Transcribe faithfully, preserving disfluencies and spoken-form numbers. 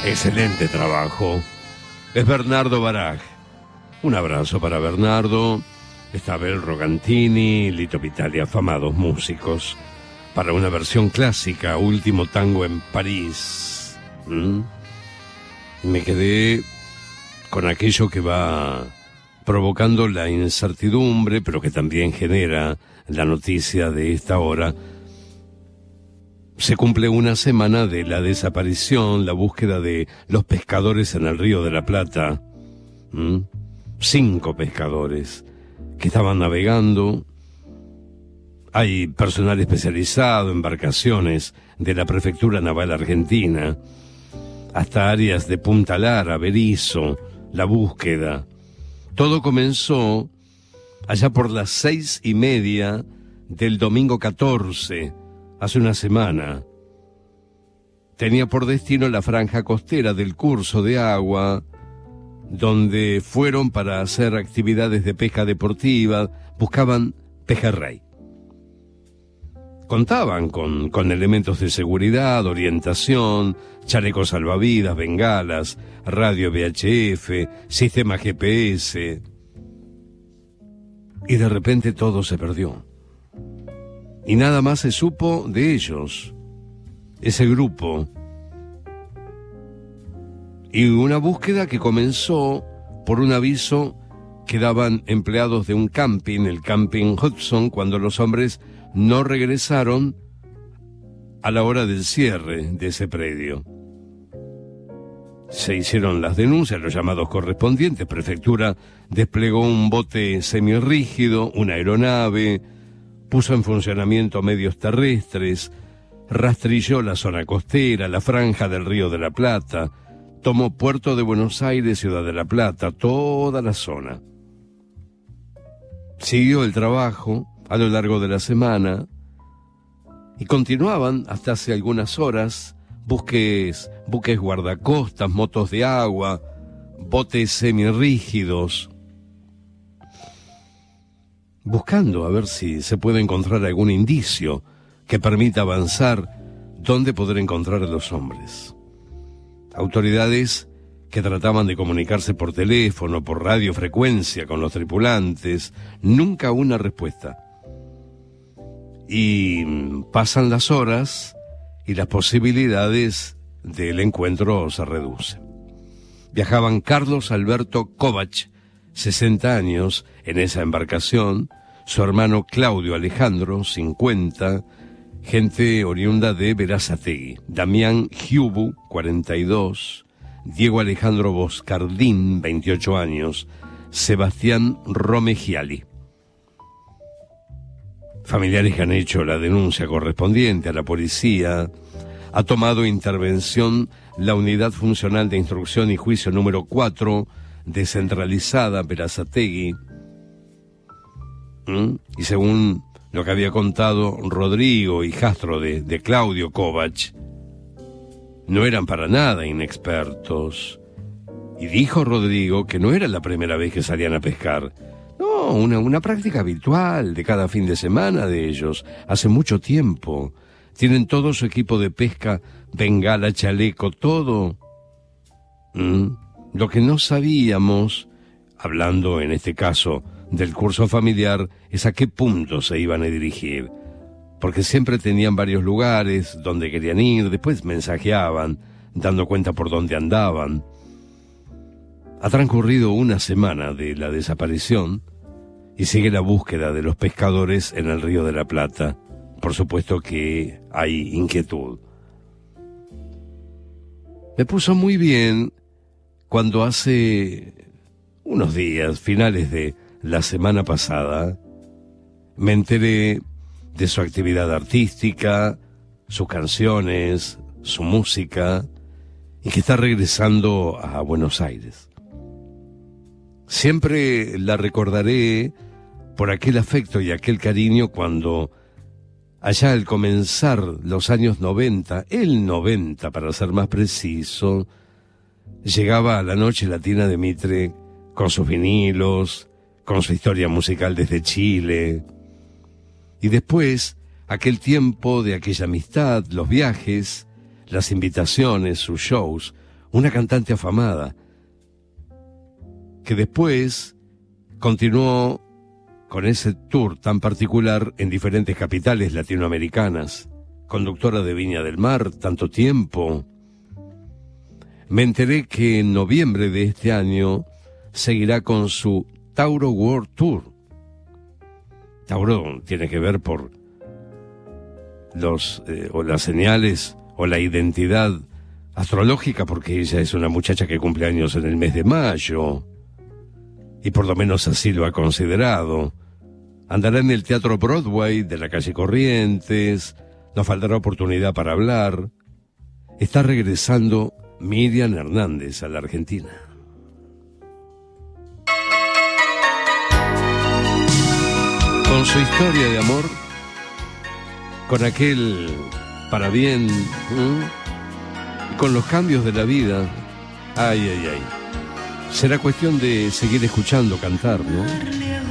Excelente trabajo. Es Bernardo Baraj. Un abrazo para Bernardo. Está Abel Rogantini, Lito Vitali, afamados músicos. Para una versión clásica, Último Tango en París. ¿Mm? Me quedé con aquello que va provocando la incertidumbre, pero que también genera la noticia de esta hora. Se cumple una semana de la desaparición, la búsqueda de los pescadores en el Río de la Plata. ¿Mm? Cinco pescadores que estaban navegando. Hay personal especializado, embarcaciones de la Prefectura Naval Argentina, hasta áreas de Punta Lara, Berizo, la búsqueda. Todo comenzó allá por las seis y media del domingo catorce, hace una semana. Tenía por destino la franja costera del curso de agua, donde fueron para hacer actividades de pesca deportiva, buscaban pejerrey. Contaban con, con elementos de seguridad, orientación, chalecos salvavidas, bengalas, radio V H F, sistema G P S. Y de repente todo se perdió. Y nada más se supo de ellos, ese grupo. Y una búsqueda que comenzó por un aviso que daban empleados de un camping, el Camping Hudson, cuando los hombres no regresaron a la hora del cierre de ese predio. Se hicieron las denuncias, los llamados correspondientes. Prefectura desplegó un bote semirrígido, una aeronave, puso en funcionamiento medios terrestres, rastrilló la zona costera, la franja del Río de la Plata, tomó Puerto de Buenos Aires, Ciudad de la Plata, toda la zona. Siguió el trabajo a lo largo de la semana y continuaban hasta hace algunas horas buques, buques guardacostas, motos de agua, botes semirrígidos, buscando a ver si se puede encontrar algún indicio que permita avanzar dónde poder encontrar a los hombres. Autoridades que trataban de comunicarse por teléfono, por radiofrecuencia con los tripulantes, nunca una respuesta. Y pasan las horas y las posibilidades del encuentro se reducen. Viajaban Carlos Alberto Kovac, sesenta años, en esa embarcación, su hermano Claudio Alejandro, cincuenta, gente oriunda de Berazategui, Damián Giubu, cuarenta y dos, Diego Alejandro Boscardín, veintiocho años, Sebastián Romegiali. Familiares que han hecho la denuncia correspondiente a la policía. Ha tomado intervención la Unidad Funcional de Instrucción y Juicio número cuatro, descentralizada, Berazategui. ¿Mm? Y según lo que había contado Rodrigo, hijastro de, de Claudio Kovac, no eran para nada inexpertos. Y dijo Rodrigo que no era la primera vez que salían a pescar. No, una, una práctica habitual de cada fin de semana de ellos, hace mucho tiempo. Tienen todo su equipo de pesca, bengala, chaleco, todo. ¿Mm? Lo que no sabíamos, hablando en este caso del curso familiar, es a qué punto se iban a dirigir. Porque siempre tenían varios lugares donde querían ir, después mensajeaban, dando cuenta por dónde andaban. Ha transcurrido una semana de la desaparición y sigue la búsqueda de los pescadores en el Río de la Plata. Por supuesto que hay inquietud. Me puso muy bien cuando hace unos días, finales de la semana pasada, me enteré de su actividad artística, sus canciones, su música, y que está regresando a Buenos Aires. Siempre la recordaré por aquel afecto y aquel cariño cuando, allá al comenzar los años noventa, el noventa para ser más preciso, llegaba a la Noche Latina de Mitre con sus vinilos, con su historia musical desde Chile. Y después, aquel tiempo de aquella amistad, los viajes, las invitaciones, sus shows, una cantante afamada, que después continuó con ese tour tan particular en diferentes capitales latinoamericanas, conductora de Viña del Mar tanto tiempo. Me enteré que en noviembre de este año seguirá con su Tauro World Tour. Tauro tiene que ver por los eh, o las señales o la identidad astrológica, porque ella es una muchacha que cumple años en el mes de mayo, y por lo menos así lo ha considerado. Andará en el Teatro Broadway de la calle Corrientes, nos faltará oportunidad para hablar. Está regresando Miriam Hernández a la Argentina. Con su historia de amor, con aquel para bien, ¿eh? Con los cambios de la vida, ay, ay, ay. Será cuestión de seguir escuchando cantar, ¿no?